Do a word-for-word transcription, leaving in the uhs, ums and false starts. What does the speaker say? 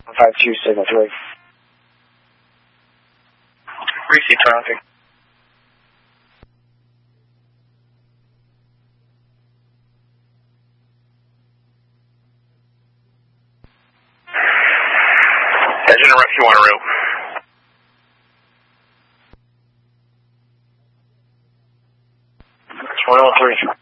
five two, signal three. Receive traffic. Engine rescue on a route. twenty-one three.